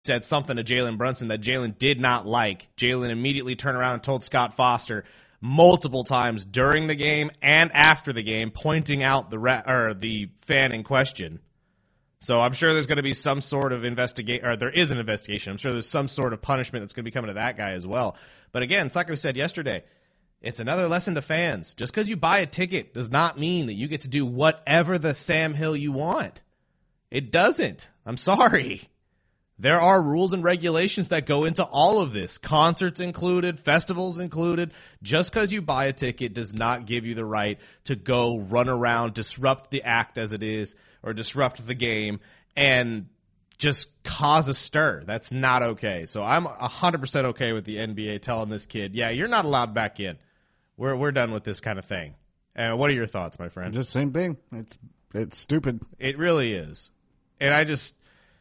said something to Jalen Brunson that Jalen did not like. Jalen immediately turned around and told Scott Foster multiple times during the game and after the game, pointing out the fan in question. So I'm sure there's going to be some sort of investigation, or there is an investigation. I'm sure there's some sort of punishment that's going to be coming to that guy as well. But again, it's like I said yesterday, it's another lesson to fans. Just because you buy a ticket does not mean that you get to do whatever the Sam Hill you want. It doesn't. I'm sorry. There are rules and regulations that go into all of this, concerts included, festivals included. Just because you buy a ticket does not give you the right to go run around, disrupt the act as it is, or disrupt the game, and just cause a stir. That's not okay. So I'm 100% okay with the NBA telling this kid, yeah, you're not allowed back in. We're done with this kind of thing. And what are your thoughts, my friend? Just same thing. It's stupid. It really is. And I just,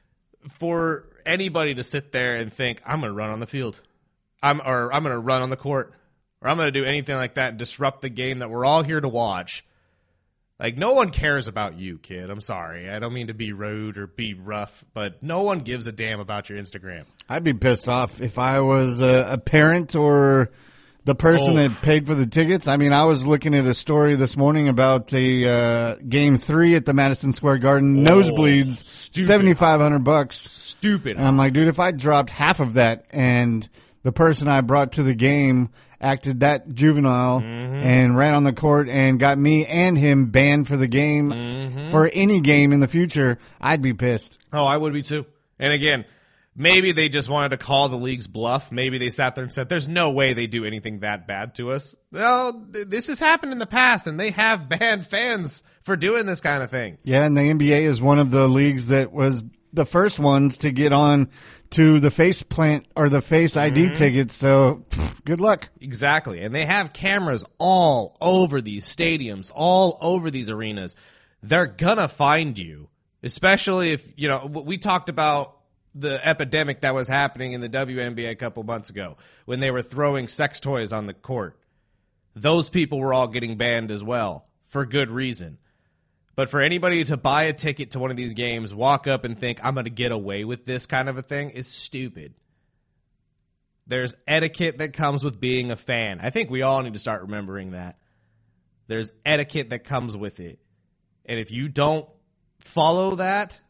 for anybody to sit there and think, I'm going to run on the field, I'm going to run on the court, or I'm going to do anything like that and disrupt the game that we're all here to watch. Like, no one cares about you, kid. I'm sorry. I don't mean to be rude or be rough, but no one gives a damn about your Instagram. I'd be pissed off if I was a parent or the person that paid for the tickets. I mean, I was looking at a story this morning about the Game 3 at the Madison Square Garden. Nosebleeds, $7,500. Stupid. And I'm like, dude, if I dropped half of that and the person I brought to the game acted that juvenile and ran on the court and got me and him banned for the game, for any game in the future, I'd be pissed. Oh, I would be too. And again, maybe they just wanted to call the league's bluff. Maybe they sat there and said, there's no way they do anything that bad to us. Well, this has happened in the past, and they have banned fans for doing this kind of thing. Yeah, and the NBA is one of the leagues that was the first ones to get on to the face plant or the face ID tickets, so good luck. Exactly, and they have cameras all over these stadiums, all over these arenas. They're gonna find you, especially if, you know, we talked about the epidemic that was happening in the WNBA a couple months ago when they were throwing sex toys on the court. Those people were all getting banned as well, for good reason. But for anybody to buy a ticket to one of these games, walk up and think, I'm going to get away with this kind of a thing, is stupid. There's etiquette that comes with being a fan. I think we all need to start remembering that. There's etiquette that comes with it. And if you don't follow that,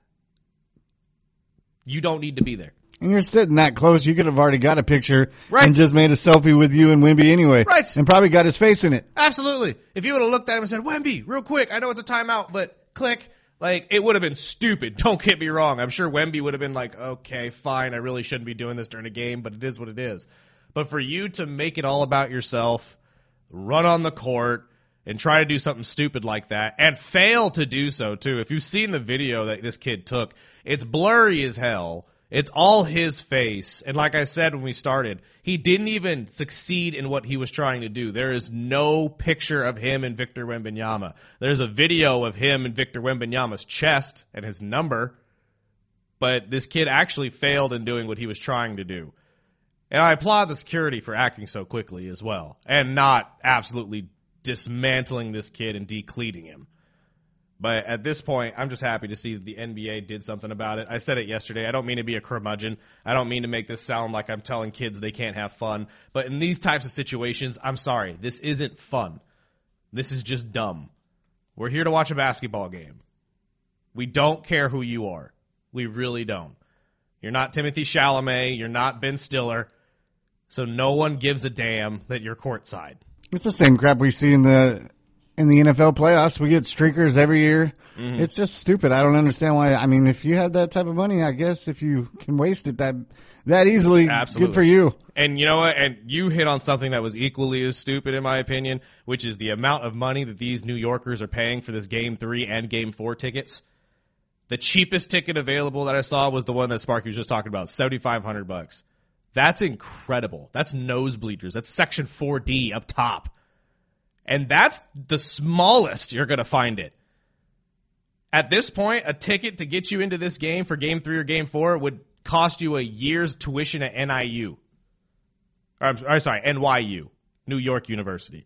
you don't need to be there. And you're sitting that close, you could have already got a picture Right. and just made a selfie with you and Wemby anyway. Right. And probably got his face in it. Absolutely. If you would have looked at him and said, Wemby, real quick, I know it's a timeout, but click. Like, it would have been stupid. Don't get me wrong. I'm sure Wemby would have been like, okay, fine, I really shouldn't be doing this during a game, but it is what it is. But for you to make it all about yourself, run on the court, and try to do something stupid like that, and fail to do so, too. If you've seen the video that this kid took, it's blurry as hell. It's all his face. And like I said when we started, he didn't even succeed in what he was trying to do. There is no picture of him and Victor Wembanyama. There's a video of him and Victor Wembanyama's chest and his number. But this kid actually failed in doing what he was trying to do. And I applaud the security for acting so quickly as well, and not absolutely dismantling this kid and decleating him. But at this point, I'm just happy to see that the NBA did something about it. I said it yesterday. I don't mean to be a curmudgeon. I don't mean to make this sound like I'm telling kids they can't have fun. But in these types of situations, I'm sorry. This isn't fun. This is just dumb. We're here to watch a basketball game. We don't care who you are. We really don't. You're not Timothée Chalamet. You're not Ben Stiller. So no one gives a damn that you're courtside. It's the same crap we see in the NFL playoffs. We get streakers every year. It's just stupid. I don't understand why. I mean, if you have that type of money, I guess if you can waste it that easily, Absolutely. Good for you. And you know what? And you hit on something that was equally as stupid, in my opinion, which is the amount of money that these New Yorkers are paying for this Game 3 and Game 4 tickets. The cheapest ticket available that I saw was the one that Sparky was just talking about, $7,500. That's incredible. That's nosebleeders. That's Section 4D up top. And that's the smallest you're going to find it. At this point, a ticket to get you into this game for Game 3 or Game 4 would cost you a year's tuition at NIU. NYU, New York University.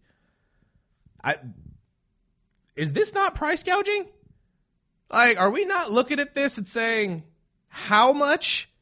Is this not price gouging? Like, are we not looking at this and saying, how much